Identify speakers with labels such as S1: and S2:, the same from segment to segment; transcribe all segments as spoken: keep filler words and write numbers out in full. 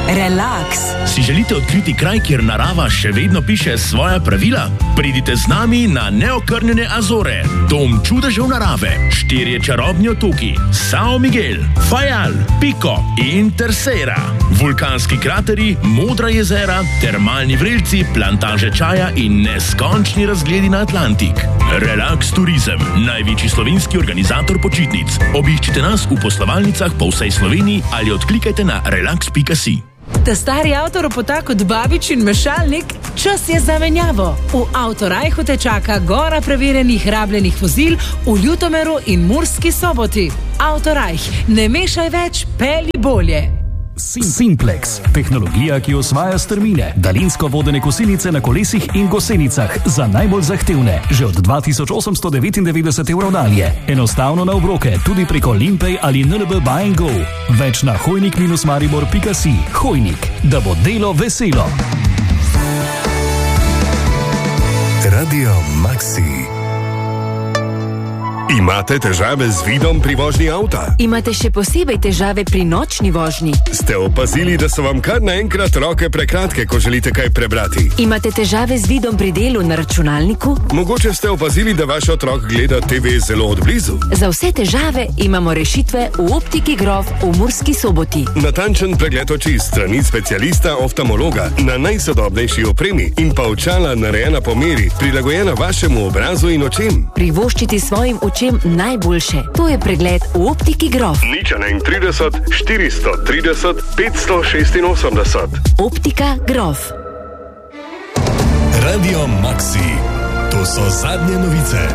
S1: Relax.
S2: Si želite odkriti kraj, kjer narava še vedno piše svoja pravila? Pridite z nami na neokrnjene Azore, dom čudežev narave, štirje čarobni otoki, São Miguel, Fajal, Pico in Terceira, vulkanski krateri, modra jezera, termalni vrelci, plantaže čaja in neskončni razgledi na Atlantik. Relax Turizem, največji slovenski organizator počitnic. Obiščite nas v poslovalnicah po vsej Sloveniji ali odklikajte na relax pika si.
S1: Ta stari avto ropota kot babič in mešalnik, čas je za menjavo. V Avtorajhu te čaka gora preverjenih rabljenih vozil v Ljutomeru in Murski Soboti. Avtorajh, ne mešaj več, pelji bolje.
S3: Simplex, tehnologija, ki osvaja strmine, daljinsko vodene kosilnice na kolesih in gosenicah za najbolj zahtevne, že od dva tisoč osemsto devetindevetdeset evrov dalje. Enostavno na obroke, tudi preko Limpay ali N L B Buy and Go. Več na hojnik maribor pika si. Hojnik, da bo delo veselo.
S4: Radio Maxi. Imate težave z vidom pri vožnji avta?
S5: Imate še posebej težave pri nočni vožnji?
S4: Ste opazili, da so vam kar naenkrat roke prekratke, ko želite kaj prebrati?
S5: Imate težave z vidom pri delu na računalniku?
S4: Mogoče ste opazili, da vaš otrok gleda te ve zelo odblizu?
S5: Za vse težave imamo rešitve v Optiki Grof v Murski Soboti.
S4: Natančen pregled oči strani specialista oftalmologa na najsodobnejši opremi in pa očala narejena po meri, prilagojena vašemu obrazu in očem.
S5: Privoščiti svojim očem najboljše. To je pregled v Optiki Grof.
S4: Nič enaintrideset, štiristo trideset, petsto šestinosemdeset.
S5: Optika Grof.
S4: Radio Maxi. To so zadnje novice.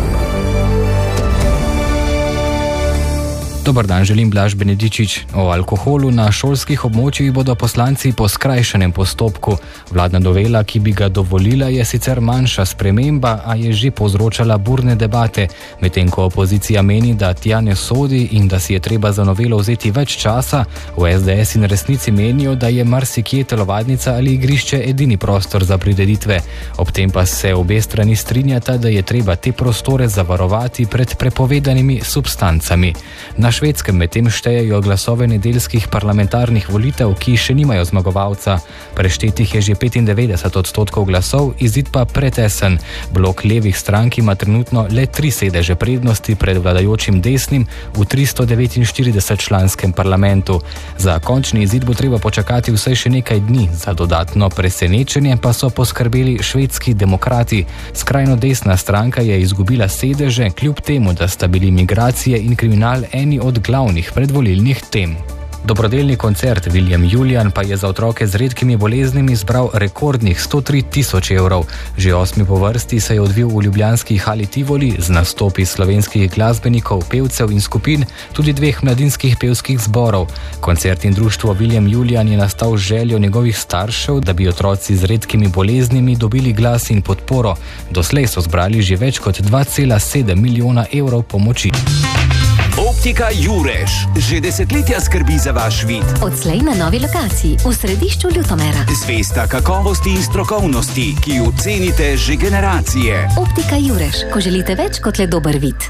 S6: Dobar dan, želim Blaž Benedičič. O alkoholu na šolskih območjih bodo poslanci po skrajšanem postopku. Vladna novela, ki bi ga dovolila, je sicer manjša sprememba, a je že povzročala burne debate, medtem ko opozicija meni, da tja ne sodi in da si je treba za novelo vzeti več časa. V S D S in resnici menijo, da je marsikje telovadnica ali igrišče edini prostor za prireditve. Ob tem pa se obe strani strinjata, da je treba te prostore zavarovati pred prepovedanimi substancami. Na Švedskem medtem štejejo glasove nedeljskih parlamentarnih volitev, ki še nimajo zmagovalca. Preštetih je že petindevetdeset odstotkov glasov, izid pa pretesen. Blok levih strank ima trenutno le tri sedeže prednosti pred vladajočim desnim v tristo devetinštirideset članskem parlamentu. Za končni izid bo treba počakati vsaj še nekaj dni, za dodatno presenečenje pa so poskrbeli švedski demokrati. Skrajno desna stranka je izgubila sedeže, kljub temu, da sta bili migracije in kriminal eni od glavnih predvolilnih tem. Dobrodelni koncert William Julian pa je za otroke z redkimi boleznimi zbral rekordnih sto tri tisoč evrov. Že osmi po vrsti se je odvil v ljubljanski hali Tivoli z nastopi slovenskih glasbenikov, pevcev in skupin, tudi dveh mladinskih pevskih zborov. Koncert in društvo William Julian je nastal z željo njegovih staršev, da bi otroci z redkimi boleznimi dobili glas in podporo. Doslej so zbrali že več kot dva cela sedem milijona evrov pomoči.
S7: Optika Jurež že desetletja skrbi za vaš vid.
S8: Odslej na novi lokaciji v središču Ljutomera.
S7: Zvesta kakovosti in strokovnosti, ki jo cenite že generacije.
S8: Optika Jurež, ko želite več kot le dober vid.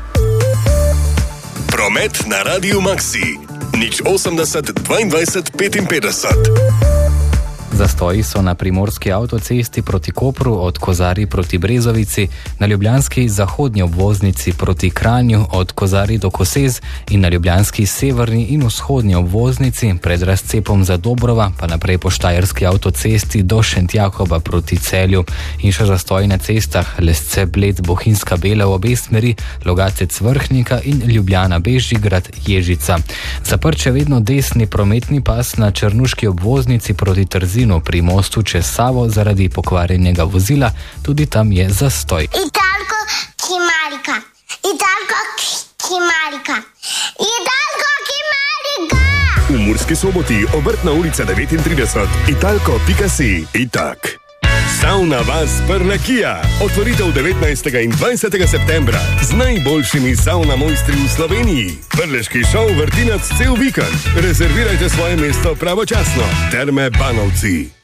S4: Promet na Radio Maxi. Nič osemdeset, dvaindvajset, petinpetdeset.
S6: Zastoji so na primorski avtocesti proti Kopru od Kozarij proti Brezovici, na ljubljanski zahodnji obvoznici proti Kranju od Kozarij do Kosez in na ljubljanski severni in vzhodnji obvoznici pred razcepom za Dobrova, pa naprej po štajerski avtocesti do Šentjakoba proti Celju. In še zastoji na cestah Lesce Bled, Bohinjska Bela v obe smeri, Logatec Vrhnika in Ljubljana Bežigrad Ježica. Zaprt še vedno desni prometni pas na črnuški obvoznici proti Trzinu pri mostu čez Savo zaradi pokvarjenega vozila, tudi tam je zastoj.
S9: Italko Kimarika, Italko Kimarika, Italko Kimarika.
S4: V Murski Soboti, Obrtna ulica devetintrideset, italko pika si, itak. Savna vas Prlekija. Otvoritev devetnajstega in dvajsetega septembra z najboljšimi savna mojstri v Sloveniji. Prleški šov vrtinac cel vikend. Rezervirajte svoje mesto pravočasno. Terme Banovci.